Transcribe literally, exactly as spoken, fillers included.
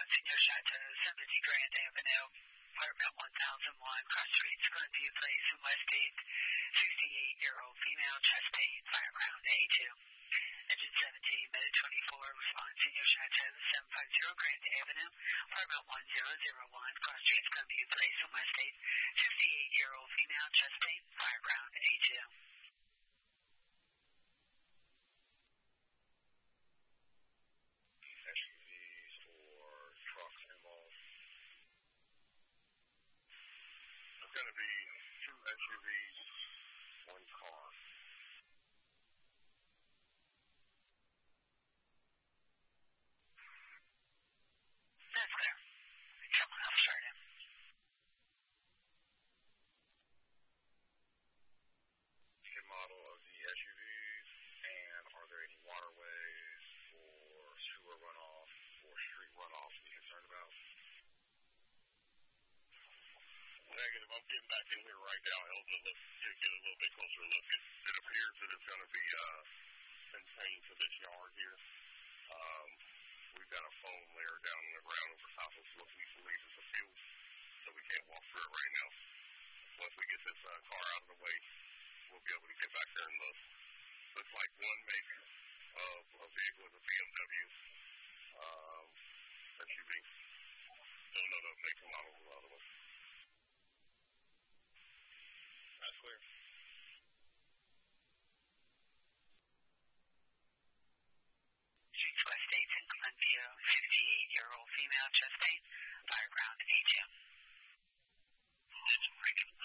Monsignor Chateau, seventy Grand Avenue, apartment one thousand one, Cross Street, Glenview Place in West eighth, sixty-eight-year-old female, chest pain, fire around A two. Engine seventeen, minute twenty-four, Monsignor Chateau, seven fifty Grand Avenue, apartment one thousand one, Cross Street, Glenview Place in West eighth, sixty-eight-year-old female, chest pain, fire around A two. S U Vs or trucks involved? There's going to be two S U Vs, one car. That's clear. Someone else start him. Make and model of the S U Vs, and are there any waterways or sewer runoff or street runoff to be concerned about? Negative. I'm getting back in here right now. I'll get, get a little bit closer look. It, it appears that it's going to be uh, contained to this yard here. Um, we've got a foam layer down on the ground over top of what we believe is a field, so we can't walk through it right now. Once we get this uh, car out of the way, we'll be able to get back there and look. Looks like one make of a vehicle is a B M W um, S U V. Don't know the make and model of the other one. That's clear. Streets West eighth in Glenview, fifty-eight-year-old female, chest pain, fire around A two. Engine braking.